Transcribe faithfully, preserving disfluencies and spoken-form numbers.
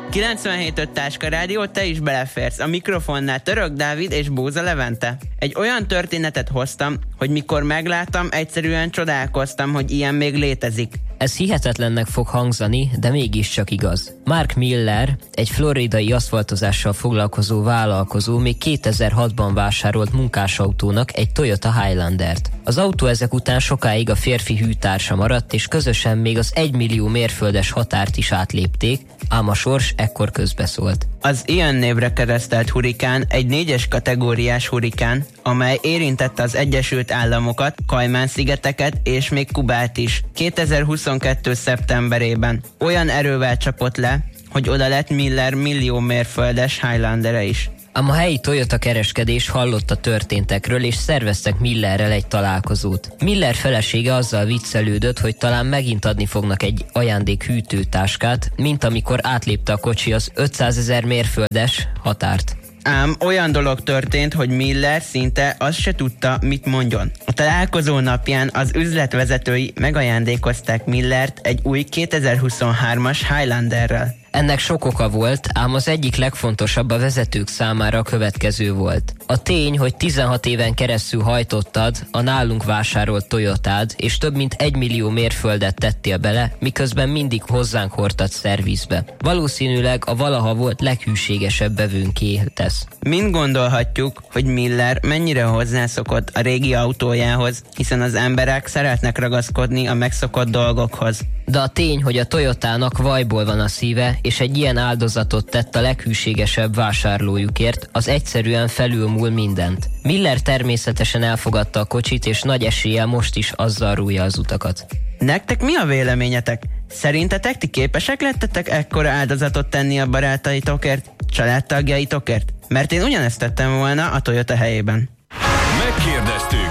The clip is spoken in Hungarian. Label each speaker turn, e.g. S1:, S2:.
S1: kilencvenhét öt Táska Rádió, te is beleférsz. A mikrofonnál Török Dávid és Bóza Levente. Egy olyan történetet hoztam, hogy mikor megláttam, egyszerűen csodálkoztam, hogy ilyen még létezik.
S2: Ez hihetetlennek fog hangzani, de mégiscsak igaz. Mark Miller, egy floridai aszfaltozással foglalkozó vállalkozó még kétezer-hatban vásárolt munkásautónak egy Toyota Highlandert. Az autó ezek után sokáig a férfi hűtársa maradt, és közösen még az egymillió mérföldes határt is átlépték, ám a sors ekkor közbeszólt.
S1: Az ilyen névre keresztelt hurikán egy négyes kategóriás hurikán, amely érintette az Egyesült Államokat, Kajmán-szigeteket és még Kubát is. kétezer-huszonkettő szeptemberében olyan erővel csapott le, hogy oda lett Miller millió mérföldes Highlandere is.
S2: Ám a helyi Toyota kereskedés hallott a történtekről, és szerveztek Millerrel egy találkozót. Miller felesége azzal viccelődött, hogy talán megint adni fognak egy ajándék hűtőtáskát, mint amikor átlépte a kocsi az ötszázezer mérföldes határt.
S1: Ám olyan dolog történt, hogy Miller szinte azt se tudta, mit mondjon. A találkozó napján az üzletvezetői megajándékozták Millert egy új kétezer-huszonhármas Highlanderrel.
S2: Ennek sok oka volt, ám az egyik legfontosabb a vezetők számára a következő volt. A tény, hogy tizenhat éven keresztül hajtottad a nálunk vásárolt Toyotád, és több mint egy millió mérföldet tettél bele, miközben mindig hozzánk hordtad szervizbe. Valószínűleg a valaha volt leghűségesebb bevőnké tesz.
S1: Mind gondolhatjuk, hogy Miller mennyire hozzászokott a régi autójához, hiszen az emberek szeretnek ragaszkodni a megszokott dolgokhoz.
S2: De a tény, hogy a Toyotának vajból van a szíve, és egy ilyen áldozatot tett a leghűségesebb vásárlójukért, az egyszerűen felülmúl mindent. Miller természetesen elfogadta a kocsit, és nagy eséllyel most is azzal rújja az utakat.
S1: Nektek mi a véleményetek? Szerintetek ti képesek lettetek ekkora áldozatot tenni a barátaitokért, családtagjaitokért? Mert én ugyanezt tettem volna a Toyota helyében.
S3: Megkérdeztük.